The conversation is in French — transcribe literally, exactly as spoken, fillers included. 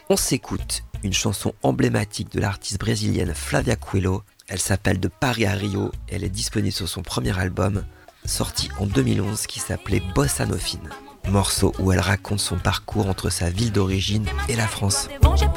On s'écoute une chanson emblématique de l'artiste brésilienne Flavia Coelho. Elle s'appelle De Paris à Rio et elle est disponible sur son premier album, sorti en deux mille onze, qui s'appelait Bossa Nova. Morceau où elle raconte son parcours entre sa ville d'origine et la France.